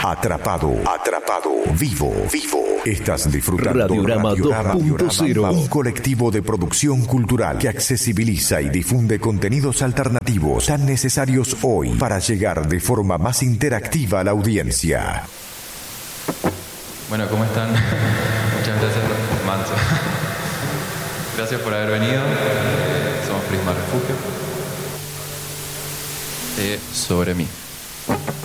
Atrapado, vivo. Estás disfrutando Radiorama 2.0, un colectivo de producción cultural que accesibiliza y difunde contenidos alternativos tan necesarios hoy para llegar de forma más interactiva a la audiencia. Bueno, ¿cómo están? Muchas gracias, Manso. Gracias por haber venido. Somos Prisma Refugio. Sobre mí.